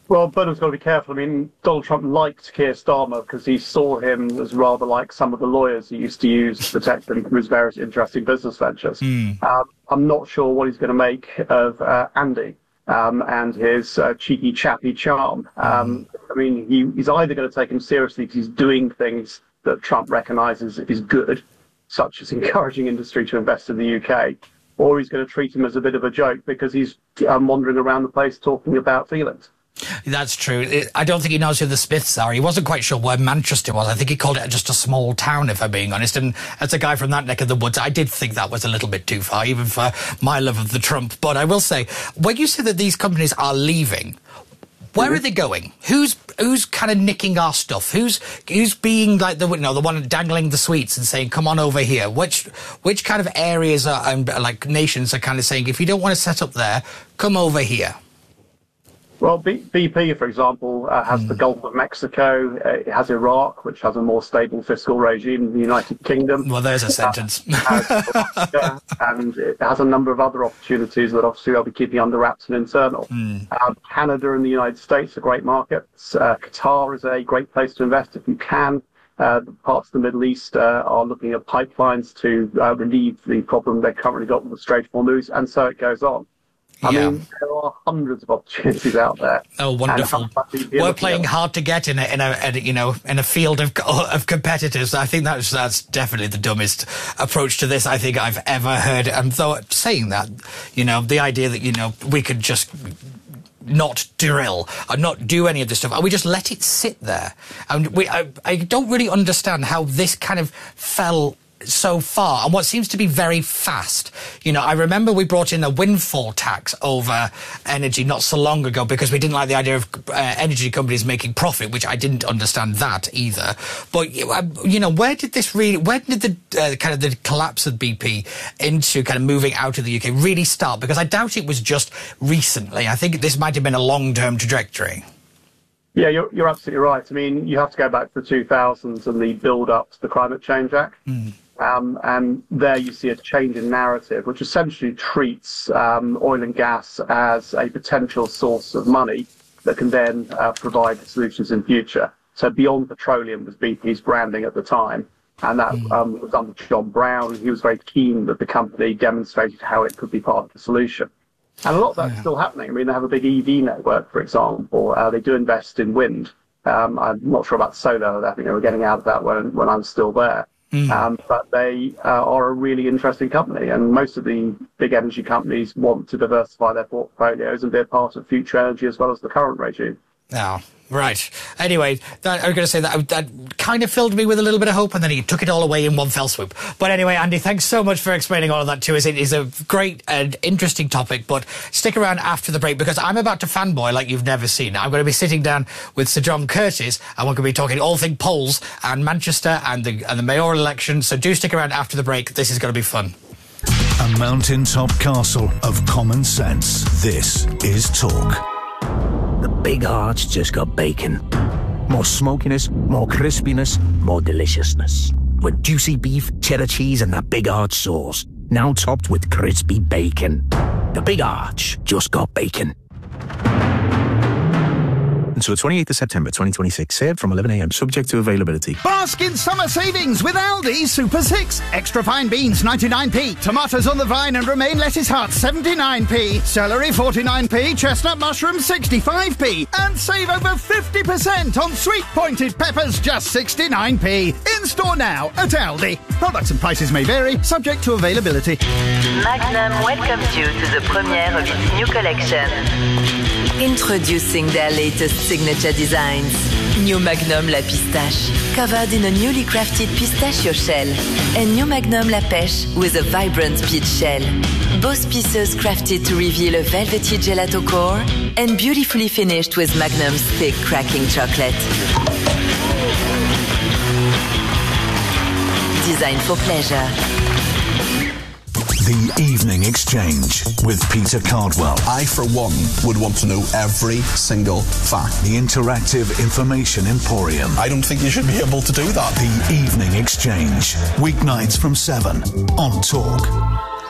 Well, Burnham's got to be careful. I mean, Donald Trump liked Keir Starmer because he saw him as rather like some of the lawyers he used to use to protect him from his various interesting business ventures. Mm. Um, I'm not sure what he's going to make of uh, Andy um, and his uh, cheeky, chappy charm. Um, mm. I mean, he, he's either going to take him seriously because he's doing things that Trump recognises is good, such as encouraging industry to invest in the U K, or he's going to treat him as a bit of a joke because he's um, wandering around the place talking about feelings. That's true. I don't think he knows who the Smiths are. He wasn't quite sure where Manchester was. I think he called it just a small town, if I'm being honest. And as a guy from that neck of the woods, I did think that was a little bit too far, even for my love of the Trump. But I will say, when you say that these companies are leaving, where are they going? Who's who's kind of nicking our stuff? Who's who's being like the you know the one dangling the sweets and saying, "Come on over here"? Which which kind of areas are and like nations are kind of saying, if you don't want to set up there, come over here? Well, B- BP, for example, uh, has mm. the Gulf of Mexico. Uh, it has Iraq, which has a more stable fiscal regime than the United Kingdom. Well, there's a sentence. Uh, has Alaska, and it has a number of other opportunities that obviously they'll be keeping under wraps and internal. Mm. Uh, Canada and the United States are great markets. Uh, Qatar is a great place to invest if you can. Uh, parts of the Middle East uh, are looking at pipelines to uh, relieve the problem they've currently got with the Strait of Hormuz, and so it goes on. I yeah. mean, there are hundreds of opportunities out there. Oh, wonderful! We're playing hard to get in a, in a, in a you know in a field of of competitors. I think that's that's definitely the dumbest approach to this I think I've ever heard. And though saying that, you know, the idea that you know we could just not drill and not do any of this stuff, and we just let it sit there. And we, I, I don't really understand how this kind of fell so far, and what seems to be very fast. You know, I remember we brought in a windfall tax over energy not so long ago because we didn't like the idea of uh, energy companies making profit, which I didn't understand that either. But, you know, where did this really, where did the uh, kind of the collapse of B P into kind of moving out of the U K really start? Because I doubt it was just recently. I think this might have been a long-term trajectory. Yeah, you're, you're absolutely right. I mean, you have to go back to the two thousands and the build-up to the Climate Change Act. Mm. Um, and there you see a change in narrative, which essentially treats um, oil and gas as a potential source of money that can then uh, provide solutions in future. So Beyond Petroleum was B P's branding at the time, and that mm. um, was under John Brown. He was very keen that the company demonstrated how it could be part of the solution. And a lot of that's yeah. still happening. I mean, they have a big E V network, for example. Uh, they do invest in wind. Um, I'm not sure about solar. I think they were getting out of that when, when I was still there. Mm. Um, but they uh, are a really interesting company, and most of the big energy companies want to diversify their portfolios and be a part of future energy as well as the current regime. Oh, right. Anyway, that, I was going to say that that kind of filled me with a little bit of hope, and then he took it all away in one fell swoop. But anyway, Andy, thanks so much for explaining all of that to us. It is a great and interesting topic, but stick around after the break because I'm about to fanboy like you've never seen. I'm going to be sitting down with Sir John Curtis, and we're going to be talking all things polls and Manchester and the, and the mayoral election. So do stick around after the break. This is going to be fun. A mountaintop castle of common sense. This is Talk. The Big Arch just got bacon. More smokiness, more crispiness, more deliciousness. With juicy beef, cheddar cheese, and that Big Arch sauce. Now topped with crispy bacon. The Big Arch just got bacon. Until the twenty-eighth of September twenty twenty-six. Served from eleven a m subject to availability. Bask in summer savings with Aldi Super six. Extra fine beans ninety-nine p. Tomatoes on the vine and romaine lettuce heart seventy-nine p. Celery forty-nine p. Chestnut mushroom sixty-five p. And save over fifty percent on sweet pointed peppers just sixty-nine p. In store now at Aldi. Products and prices may vary, subject to availability. Magnum welcomes you to the premiere of its new collection. Introducing their latest signature designs. New Magnum La Pistache, covered in a newly crafted pistachio shell. And New Magnum La Pêche with a vibrant peach shell. Both pieces crafted to reveal a velvety gelato core and beautifully finished with Magnum's thick cracking chocolate. Designed for pleasure. The Evening Exchange with Peter Cardwell. I, for one, would want to know every single fact. The Interactive Information Emporium. I don't think you should be able to do that. The Evening Exchange. Weeknights from seven on Talk.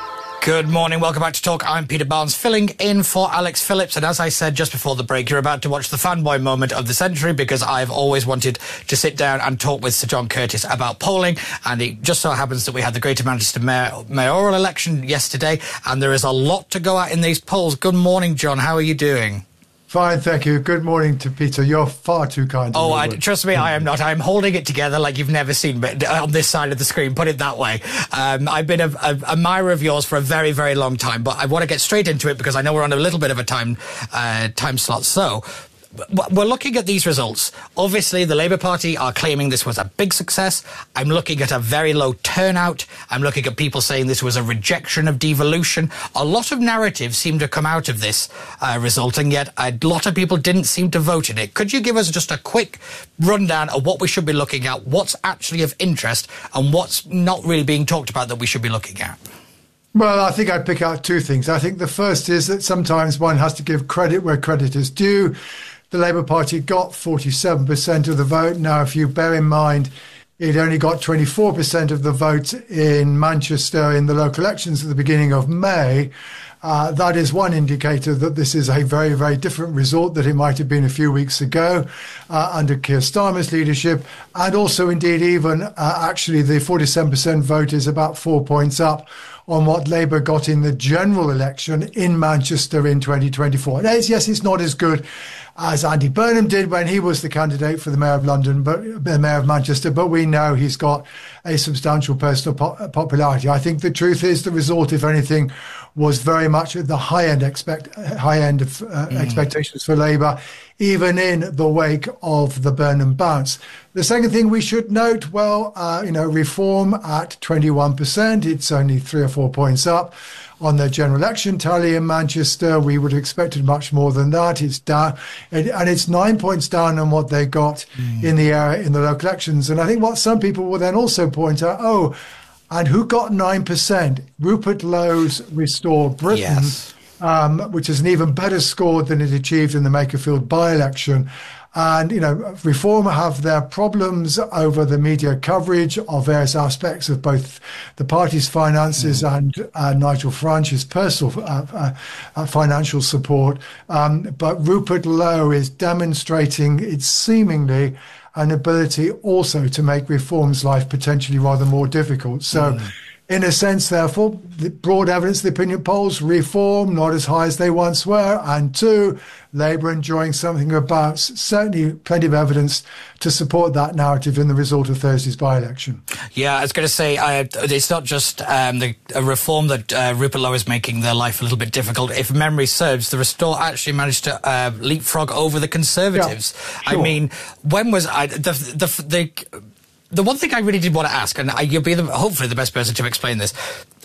Good morning, welcome back to Talk. I'm Peter Barnes, filling in for Alex Phillips. And as I said just before the break, you're about to watch the fanboy moment of the century, because I've always wanted to sit down and talk with Sir John Curtice about polling. And it just so happens that we had the Greater Manchester mayor, mayoral election yesterday, and there is a lot to go at in these polls. Good morning, John. How are you doing? Fine, thank you. Good morning to Peter. You're far too kind. Oh, I, trust me, I am not. I'm holding it together like you've never seen me on this side of the screen, put it that way. Um, I've been a, a admirer of yours for a very, very long time, but I want to get straight into it because I know we're on a little bit of a time, uh, time slot. So, we're looking at these results. Obviously, the Labour Party are claiming this was a big success. I'm looking at a very low turnout. I'm looking at people saying this was a rejection of devolution. A lot of narratives seem to come out of this uh, result, and yet a lot of people didn't seem to vote in it. Could you give us just a quick rundown of what we should be looking at, what's actually of interest, and what's not really being talked about that we should be looking at? Well, I think I'd pick out two things. I think the first is that sometimes one has to give credit where credit is due. The Labour Party got forty-seven percent of the vote. Now, if you bear in mind, it only got twenty-four percent of the vote in Manchester in the local elections at the beginning of May. Uh, that is one indicator that this is a very, very different result that it might have been a few weeks ago uh, under Keir Starmer's leadership. And also, indeed, even uh, actually the forty-seven percent vote is about four points up on what Labour got in the general election in Manchester in twenty twenty-four. Now, yes, it's not as good as Andy Burnham did when he was the candidate for the Mayor of London, but the Mayor of Manchester, but we know he's got a substantial personal po- popularity. I think the truth is the result, if anything, was very much at the high end expect high end of uh, mm. expectations for Labour, even in the wake of the Burnham bounce. The second thing we should note, well, uh, you know, Reform at twenty-one percent, it's only three or four points up on the general election tally in Manchester. We would have expected much more than that. It's down, and it's nine points down on what they got mm. in the area in the local elections. And I think what some people will then also point out, oh, and who got nine percent? Rupert Lowe's Restore Britain, yes. um, which is an even better score than it achieved in the Makerfield by-election. And, you know, Reform have their problems over the media coverage of various aspects of both the party's finances mm. and uh, Nigel Farage's personal uh, uh, uh, financial support. Um, but Rupert Lowe is demonstrating, it's seemingly, an ability also to make Reform's life potentially rather more difficult. So, mm. in a sense, therefore, the broad evidence, the opinion polls, Reform not as high as they once were, and two, Labour enjoying something about certainly plenty of evidence to support that narrative in the result of Thursday's by-election. Yeah, I was going to say, uh, it's not just um, the a Reform that uh, Rupert Lowe is making their life a little bit difficult. If memory serves, the Restore actually managed to uh, leapfrog over the Conservatives. Yeah, sure. I mean, when was I... the the, the The one thing I really did want to ask, and you'll be the, hopefully the best person to explain this,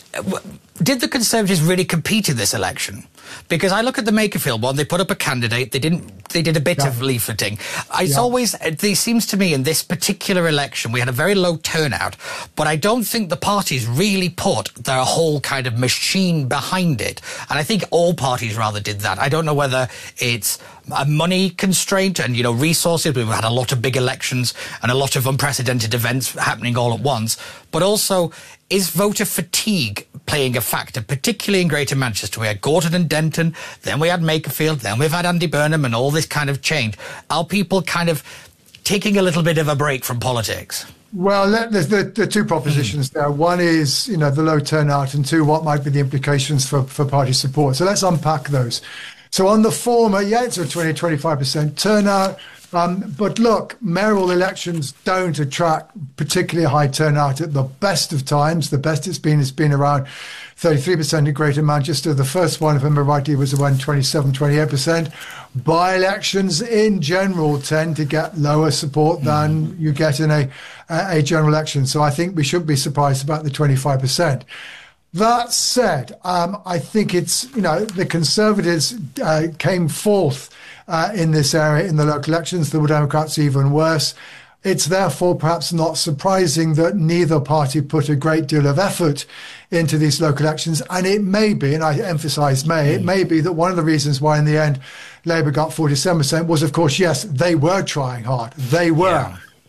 did the Conservatives really compete in this election? Because I look at the Makerfield one, they put up a candidate, they didn't, they did a bit yeah. of leafleting. It's yeah. always, it seems to me in this particular election, we had a very low turnout, but I don't think the parties really put their whole kind of machine behind it. And I think all parties rather did that. I don't know whether it's a money constraint and, you know, resources. We've had a lot of big elections and a lot of unprecedented events happening all at once. But also, is voter fatigue playing a factor, particularly in Greater Manchester? We had Gorton and Denton, then we had Makerfield, then we've had Andy Burnham and all this kind of change. Are people kind of taking a little bit of a break from politics? Well, there's the, the two propositions there. One is, you know, the low turnout, and two, what might be the implications for, for party support. So let's unpack those. So on the former, yeah, it's a twenty, twenty-five percent turnout. Um, but look, mayoral elections don't attract particularly high turnout at the best of times. The best it's been has been around thirty-three percent in Greater Manchester. The first one, if I remember rightly, was around twenty-seven, twenty-eight percent. By-elections in general tend to get lower support than mm. you get in a, a general election. So I think we shouldn't be surprised about the twenty-five percent. That said, um, I think it's, you know, the Conservatives uh, came fourth uh, in this area in the local elections. The Democrats even worse. It's therefore perhaps not surprising that neither party put a great deal of effort into these local elections. And it may be, and I emphasise may, mm. it may be that one of the reasons why in the end Labour got forty-seven percent was, of course, yes, they were trying hard. They were. Yeah.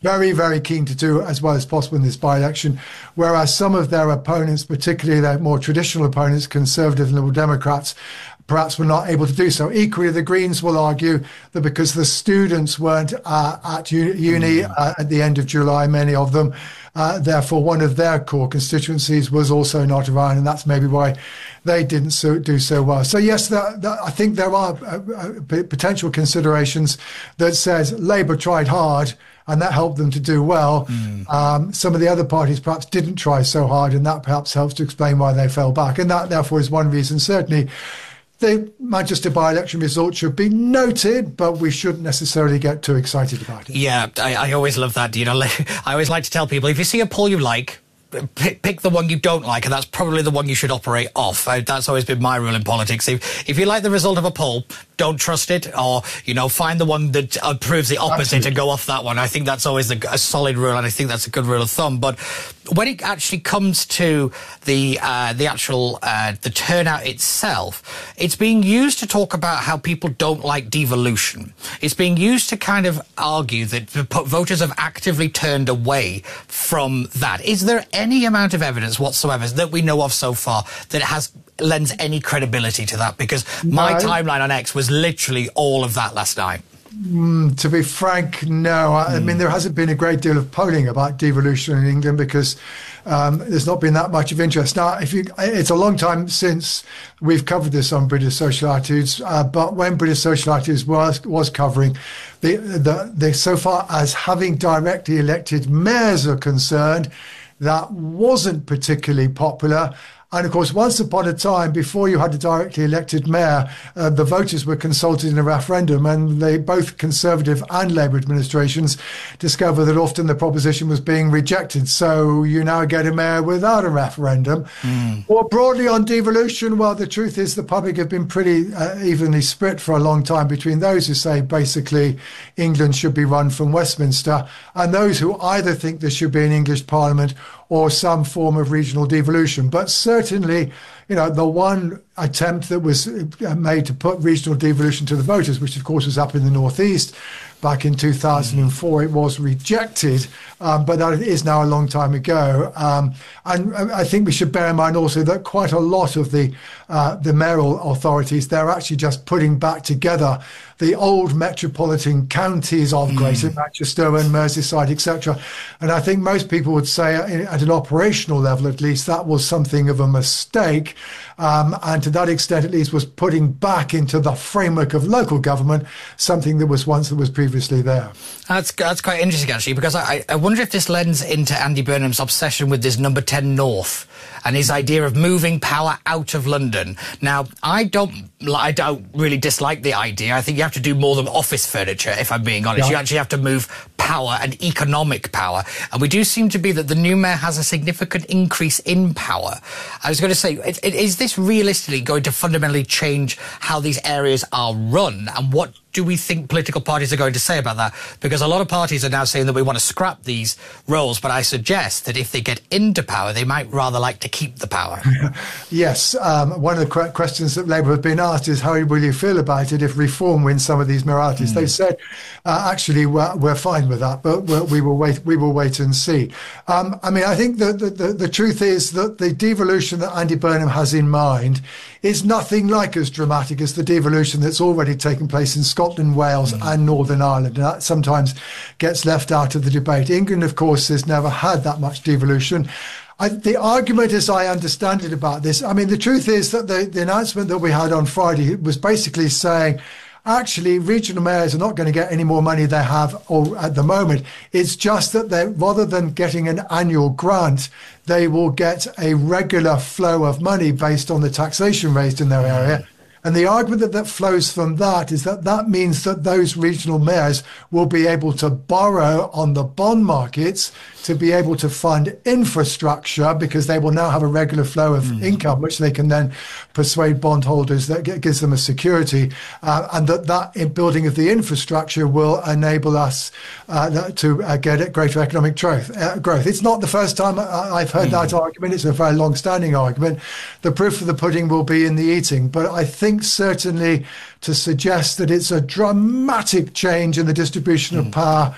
very, very keen to do as well as possible in this by-election, whereas some of their opponents, particularly their more traditional opponents, Conservative and Liberal Democrats, perhaps were not able to do so. Equally, the Greens will argue that because the students weren't uh, at uni, uni uh, at the end of July, many of them, uh, therefore one of their core constituencies was also not around, and that's maybe why they didn't so, do so well. So yes, the, the, I think there are uh, uh, potential considerations that says Labour tried hard, and that helped them to do well. Mm. Um, some of the other parties perhaps didn't try so hard, and that perhaps helps to explain why they fell back. And that, therefore, is one reason, certainly, the Manchester by-election result should be noted, but we shouldn't necessarily get too excited about it. Yeah, I, I always love that. You know, I always like to tell people, if you see a poll you like, Pick, pick the one you don't like, and that's probably the one you should operate off. I, that's always been my rule in politics. If, if you like the result of a poll, don't trust it, or, you know, find the one that uh, proves the opposite Absolutely. And go off that one. I think that's always a, a solid rule, and I think that's a good rule of thumb. But when it actually comes to the uh, the actual uh, the turnout itself, it's being used to talk about how people don't like devolution. It's being used to kind of argue that the voters have actively turned away from that. Is there any amount of evidence whatsoever that we know of so far that has lends any credibility to that? Because my no. timeline on X was literally all of that last night. Mm, to be frank, no. I, mm. I mean, there hasn't been a great deal of polling about devolution in England because um, there's not been that much of interest. Now, if you, it's a long time since we've covered this on British Social Attitudes, uh, but when British Social Attitudes was was covering, the, the, the so far as having directly elected mayors are concerned, that wasn't particularly popular. And of course, once upon a time, before you had a directly elected mayor, uh, the voters were consulted in a referendum, and they, both Conservative and Labour administrations discovered that often the proposition was being rejected. So you now get a mayor without a referendum. Mm. More broadly on devolution, well, the truth is the public have been pretty uh, evenly split for a long time between those who say basically England should be run from Westminster and those who either think there should be an English Parliament or some form of regional devolution. But certainly, you know, the one attempt that was made to put regional devolution to the voters, which of course was up in the northeast back in two thousand four, it was rejected, um, but that is now a long time ago. Um, and I think we should bear in mind also that quite a lot of the uh, the mayoral authorities, they're actually just putting back together the old metropolitan counties of mm. Greater Manchester and Merseyside, et cetera. And I think most people would say, at an operational level at least, that was something of a mistake. Um, and to that extent, at least, was putting back into the framework of local government something that was once that was previously there. That's that's quite interesting, actually, because I, I wonder if this lends into Andy Burnham's obsession with this number ten North and his idea of moving power out of London. Now, I don't, I don't really dislike the idea. I think you have to do more than office furniture, if I'm being honest. Yeah. You actually have to move power and economic power. And we do seem to be that the new mayor has a significant increase in power. I was going to say, it, it, is this realistically going to fundamentally change how these areas are run? And what do we think political parties are going to say about that? Because a lot of parties are now saying that we want to scrap these roles, but I suggest that if they get into power, they might rather like to keep the power. Yes. Um, one of the questions that Labour have been asked is how will you feel about it if Reform wins some of these moralities? Mm. They've said, uh, actually, we're, we're fine with that, but we're, we will wait we will wait and see. Um, I mean, I think that the, the, the truth is that the devolution that Andy Burnham has in mind is nothing like as dramatic as the devolution that's already taken place in Scotland, Wales mm. and Northern Ireland. And that sometimes gets left out of the debate. England, of course, has never had that much devolution. I, the argument, as I understand it about this, I mean, the truth is that the, the announcement that we had on Friday was basically saying, actually, regional mayors are not going to get any more money they have or at the moment. It's just that they, rather than getting an annual grant, they will get a regular flow of money based on the taxation raised in their area. And the argument that, that flows from that is that that means that those regional mayors will be able to borrow on the bond markets to be able to fund infrastructure because they will now have a regular flow of mm. income, which they can then persuade bondholders that gives them a security. Uh, and that that building of the infrastructure will enable us uh, to uh, get greater economic growth. Uh, growth. It's not the first time I've heard mm. that argument. It's a very long-standing argument. The proof of the pudding will be in the eating. But I think certainly to suggest that it's a dramatic change in the distribution mm. of power,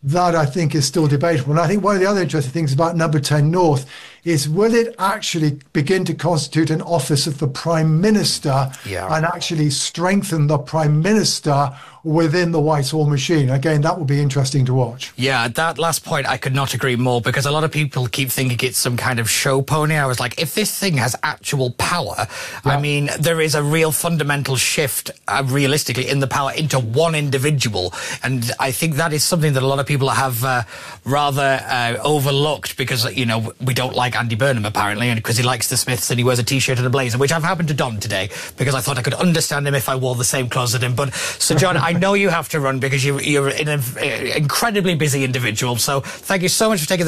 that I think is still debatable. And I think one of the other interesting things about Number ten North is, will it actually begin to constitute an office of the Prime Minister yeah. and actually strengthen the Prime Minister within the Whitehall machine? Again, that will be interesting to watch. Yeah, that last point I could not agree more, because a lot of people keep thinking it's some kind of show pony. I was like, if this thing has actual power, yeah. I mean, there is a real fundamental shift, uh, realistically, in the power into one individual. And I think that is something that a lot of people have uh, rather uh, overlooked, because, you know, we don't like Andy Burnham, apparently, and because he likes the Smiths and he wears a T-shirt and a blazer, which I've happened to don today, because I thought I could understand him if I wore the same clothes as him. But, Sir John, I know you have to run because you, you're an incredibly busy individual, so thank you so much for taking the